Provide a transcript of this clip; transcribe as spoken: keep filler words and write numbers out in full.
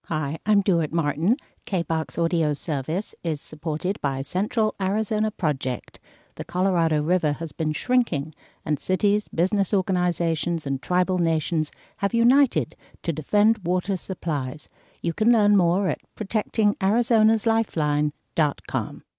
Hi, I'm Duart Martin. K B O X Audio Service is supported by Central Arizona Project. The Colorado River has been shrinking, and cities, business organizations, and tribal nations have united to defend water supplies. You can learn more at protecting arizonas lifeline dot com.